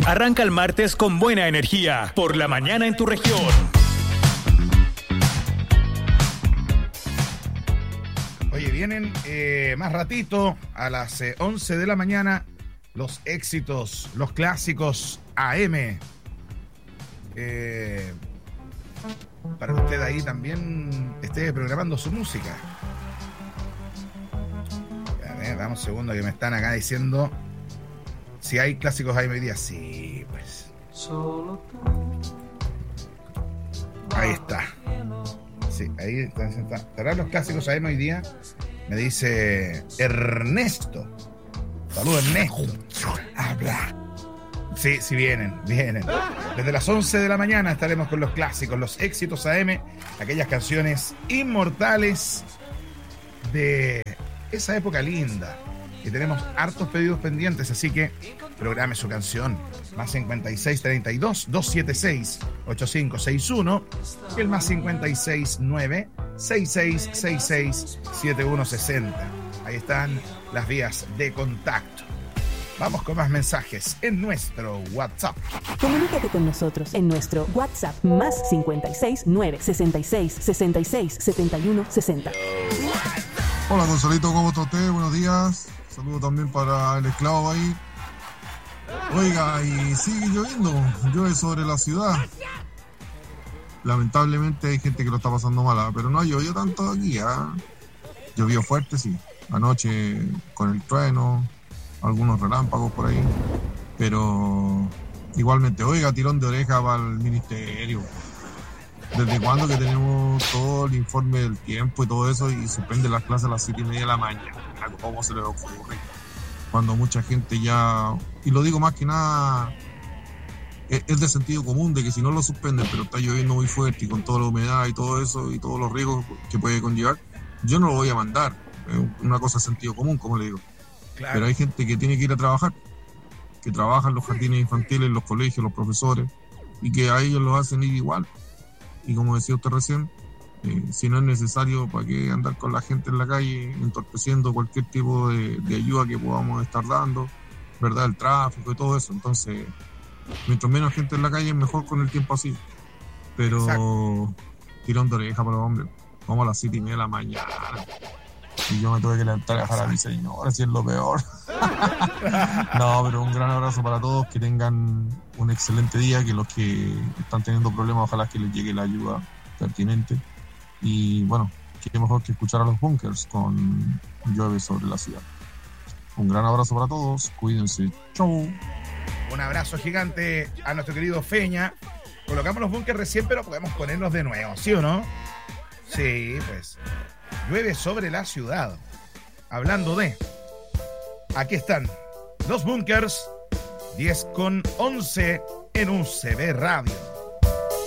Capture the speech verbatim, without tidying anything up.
Arranca el martes con buena energía. Por la mañana en tu región. Oye, vienen eh, más ratito, a las eh, once de la mañana, los éxitos, los clásicos A M. Eh, para que usted ahí también esté programando su música. A ver, dame un segundo que me están acá diciendo si hay clásicos A M hoy día. Sí, pues. Ahí está. Sí, ahí está. ¿Estarán los clásicos A M hoy día? Me dice Ernesto. Saludos, Ernesto. Habla. Sí, sí vienen, vienen. Desde las once de la mañana estaremos con los clásicos, los éxitos A M, aquellas canciones inmortales de esa época linda. Y tenemos hartos pedidos pendientes, así que programe su canción. Más cincuenta y seis treinta y dos, doscientos setenta y seis, ochenta y cinco sesenta y uno y el más cincuenta y seis nueve, sesenta y seis sesenta y seis, setenta y uno sesenta. Ahí están las vías de contacto. Vamos con más mensajes en nuestro WhatsApp. Comunícate con nosotros en nuestro WhatsApp más cincuenta y seis nueve, sesenta y seis sesenta y seis, setenta y uno sesenta. Hola Gonzalito, ¿cómo está usted? Buenos días. Saludo también para el esclavo ahí. Oiga, y sigue lloviendo, llueve sobre la ciudad. Lamentablemente hay gente que lo está pasando mal, pero no ha llovido tanto aquí, ¿eh? Llovió fuerte, sí. Anoche con el trueno, algunos relámpagos por ahí, pero igualmente, oiga, tirón de oreja para el ministerio. ¿Desde cuándo que tenemos todo el informe del tiempo y todo eso y suspende las clases a las siete y media de la mañana? ¿Cómo se les ocurre? Cuando mucha gente ya, y lo digo más que nada, es, es de sentido común de que si no lo suspenden, pero está lloviendo muy fuerte y con toda la humedad y todo eso y todos los riesgos que puede conllevar, yo no lo voy a mandar. Es una cosa de sentido común, como le digo. Claro. Pero hay gente que tiene que ir a trabajar, que trabaja en los jardines infantiles, en los colegios, los profesores, y que a ellos los hacen ir igual. Y como decía usted recién, eh, si no es necesario, ¿para qué andar con la gente en la calle entorpeciendo cualquier tipo de, de ayuda que podamos estar dando, ¿verdad? El tráfico y todo eso. Entonces, mientras menos gente en la calle, es mejor con el tiempo así. Pero, exacto, tirón de oreja para los hombres. Vamos a las siete y media de la mañana. Y yo me tuve que levantar a dejar a mi señora, si es lo peor. No, pero un gran abrazo para todos, que tengan un excelente día, que los que están teniendo problemas, ojalá que les llegue la ayuda pertinente. Y bueno, qué mejor que escuchar a los Bunkers con Llueve sobre la ciudad. Un gran abrazo para todos, cuídense. Chau. Un abrazo gigante a nuestro querido Feña. Colocamos los Bunkers recién, pero podemos ponerlos de nuevo, ¿sí o no? Sí, pues. Llueve sobre la ciudad. Hablando de... Aquí están los Bunkers, diez con once en U C B Radio.